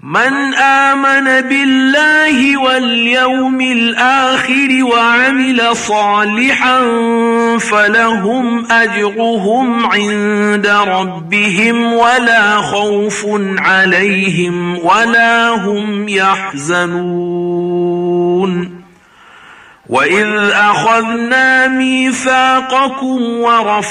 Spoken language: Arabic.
من آمن بالله واليوم الآخر وعمل صالحا فلهم أجرهم عند ربهم ولا خوف عليهم ولا هم يحزنون. وإذ أخذنا ميثاقكم ورفعنا